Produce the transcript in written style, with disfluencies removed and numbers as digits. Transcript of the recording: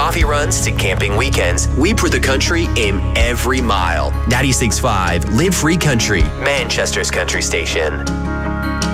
coffee runs to camping weekends, we put the country in every mile. 96.5 Live Free Country, Manchester's country station.